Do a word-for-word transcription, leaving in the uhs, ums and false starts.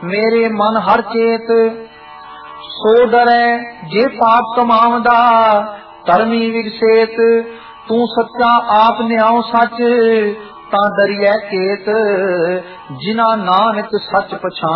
मेरे मन हर चेत सो डरे जे पाप कमावदा धर्मी विगसेत तू सच्चा आप न्याओ सच ता डरिए केत जिना नानक सच पछान